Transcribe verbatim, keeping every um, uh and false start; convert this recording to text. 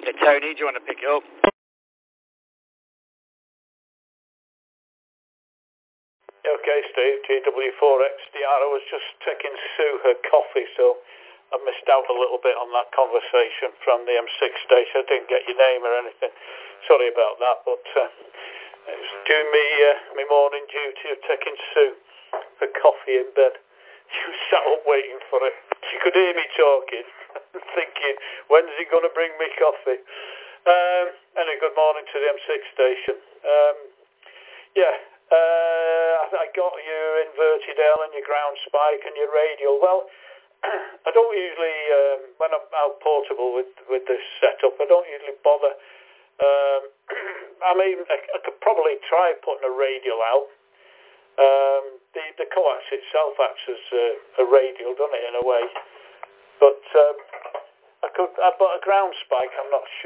Uh, Tony, do you want to pick it up? Okay, Steve, G W four X D R. I was just taking Sue her coffee, so I missed out a little bit on that conversation from the M six station. I didn't get your name or anything. Sorry about that, but uh, it was doing me, uh, my morning duty of taking Sue for coffee in bed. She was sat up waiting for it. She could hear me talking, thinking, when's he going to bring me coffee? Um, anyway, good morning to the M six station. Um, yeah. Uh, I got your inverted L and your ground spike and your radial. Well, I don't usually, um, when I'm out portable with, with this setup, I don't usually bother. Um, I mean, I, I could probably try putting a radial out. Um, the, the coax itself acts as a, a radial, doesn't it, in a way? But um, I could, I, but a ground spike, I'm not